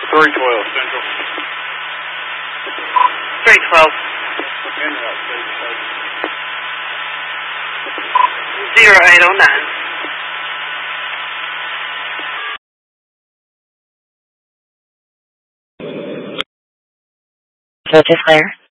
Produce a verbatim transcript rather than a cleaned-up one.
three twelve Central. three twelve. zero eight oh nine. Focus Claire.